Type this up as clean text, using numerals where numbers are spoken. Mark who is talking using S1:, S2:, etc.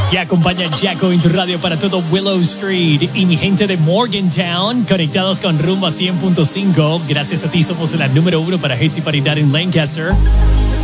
S1: Ya acompaña Jacko en tu radio para todo Willow Street. Y mi gente de Morgantown, conectados con Rumba 100.5. Gracias a ti somos la número 1 para hits y paridad en Lancaster.